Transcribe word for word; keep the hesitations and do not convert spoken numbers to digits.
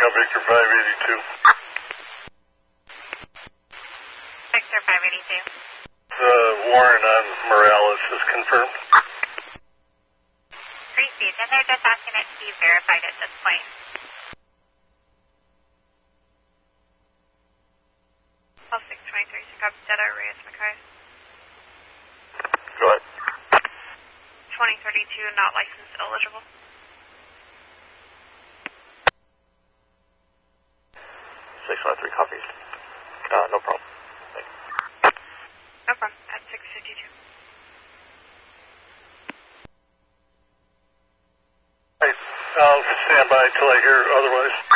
Victor five eighty-two. Victor five eighty-two. The warrant on Morales is confirmed. Received, and they're just asking it to be verified at this point. All six twenty-three, Chicago Delta, Reyes McCoy. Go ahead. twenty thirty-two, not licensed, eligible. six one three copies. Uh, no problem. Thank you. No problem, at six fifty-two. Hey, I'll stand by till I hear otherwise.